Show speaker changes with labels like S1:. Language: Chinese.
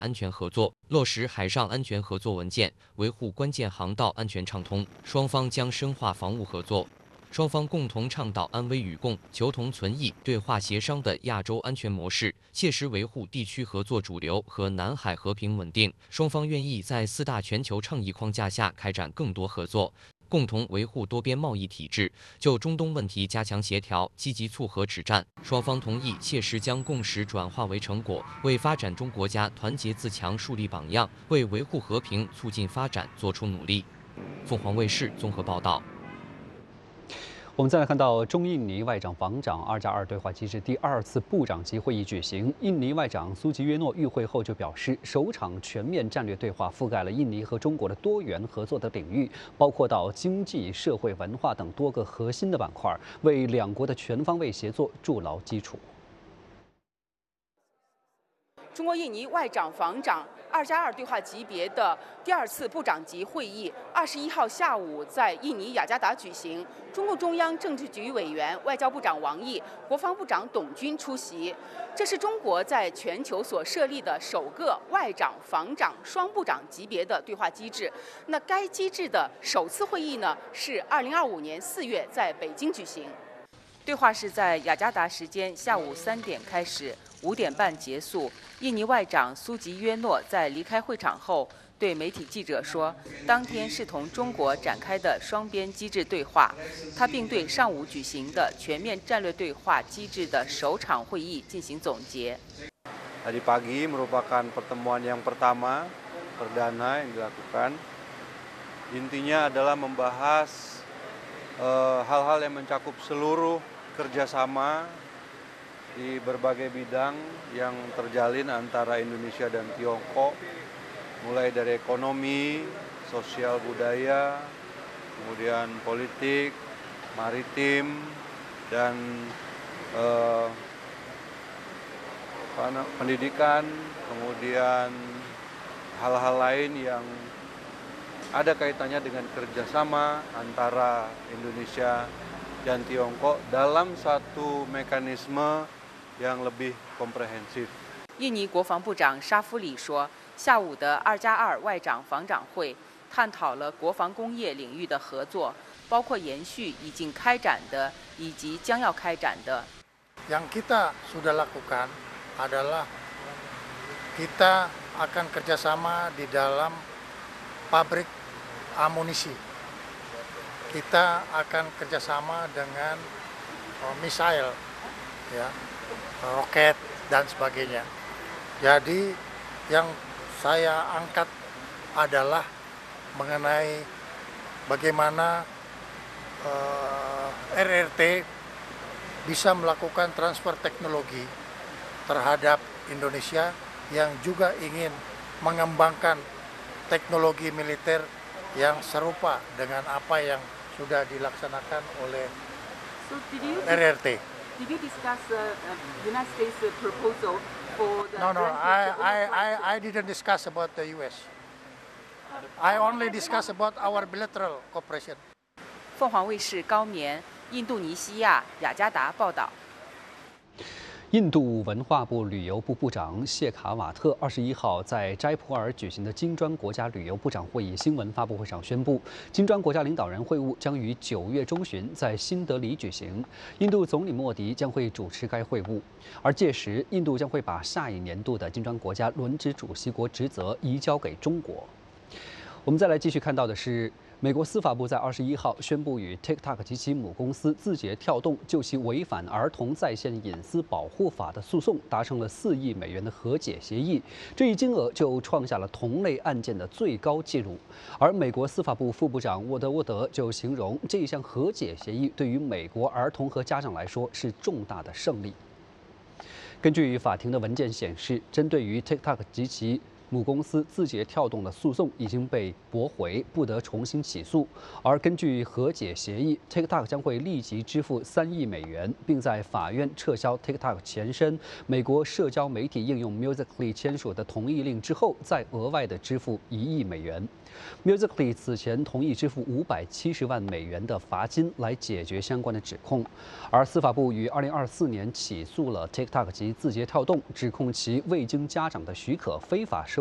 S1: 安全合作，落实海上安全合作文件，维护关键航道安全畅通。双方将深化防务合作。双方共同倡导安危与共、求同存异、对话协商的亚洲安全模式，切实维护地区合作主流和南海和平稳定。双方愿意在4大全球倡议框架下开展更多合作，共同维护多边贸易体制，就中东问题加强协调，积极促和止战。双方同意切实将共识转化为成果，为发展中国家团结自强树立榜样，为维护和平、促进发展作出努力。凤凰卫视综合报道。
S2: 我们再来看到中印尼外长防长2+2对话机制第2次部长级会议举行。印尼外长苏吉约诺与会后就表示，首场全面战略对话覆盖了印尼和中国的多元合作的领域，包括到经济、社会、文化等多个核心的板块，为两国的全方位协作筑牢基础。
S3: 中国印尼外长防长2+2对话级别的第2次部长级会议21号下午在印尼雅加达举行。中共中央政治局委员、外交部长王毅、国防部长董军出席。这是中国在全球所设立的首个外长、防长双部长级别的对话机制。那该机制的首次会议呢，是2025年4月在北京举行。对话是在雅加达时间下午3点开始，5点半结束。印尼外长苏吉约诺在离开会场后对媒体记者说，当天是同中国展开的双边机制对话。他并对上午举行的全面战略对话机制的首场会议进行总结。
S4: Tadi pagi merupakan pertemuan yang pertama perdana yang dilakukan. Intinya adalah membahas hal-hal yang mencakup seluruh kerjasama di berbagai bidang yang terjalin antara Indonesia dan Tiongkok, mulai dari ekonomi, sosial budaya, kemudian politik, maritim, dan pendidikan, kemudian hal-hal lain yang ada kaitannya dengan kerjasama antara Indonesia dan Tiongkok dalam satu mekanisme yang lebih komprehensif。
S3: 印尼国防部长沙夫里说，下午的2+2外长防长会探讨了国防工业领域的合作，包括延续已经开展的以及将要开展的。
S5: Yang kita sudah lakukan adalah kita akan kerjasama di dalam pabrik amunisi. Kita akan kerjasama dengan misail, ya, roket dan sebagainya. Jadi yang saya angkat adalah mengenai bagaimana RRT bisa melakukan transfer teknologi terhadap Indonesia yang juga ingin mengembangkan teknologi militer yang serupa dengan apa yang sudah dilaksanakan oleh RRT.
S3: Did you discuss the United States proposal for the?
S5: No, I didn't discuss about the U.S. I only discuss about our bilateral cooperation.
S3: 凤凰卫视高棉，印度尼西亚雅加达报道。
S2: 印度文化部旅游部部长谢卡瓦特21号在斋普尔举行的金砖国家旅游部长会议新闻发布会上宣布，金砖国家领导人会晤将于9月中旬在新德里举行，印度总理莫迪将会主持该会晤，而届时印度将会把下一年度的金砖国家轮值主席国职责移交给中国。我们再来继续看到的是，美国司法部在21号宣布与 TikTok 及其母公司字节跳动就其违反儿童在线隐私保护法的诉讼达成了4亿美元的和解协议，这一金额就创下了同类案件的最高纪录。而美国司法部副部长沃德就形容这一项和解协议对于美国儿童和家长来说是重大的胜利。根据法庭的文件显示，针对于 TikTok 及其母公司字节跳动的诉讼已经被驳回，不得重新起诉。而根据和解协议 ，TikTok 将会立即支付3亿美元，并在法院撤销 TikTok 前身美国社交媒体应用 Musical.ly 签署的同意令之后，再额外的支付1亿美元。Musical.ly 此前同意支付570万美元的罚金来解决相关的指控，而司法部于2024年起诉了 TikTok 及字节跳动，指控其未经家长的许可非法收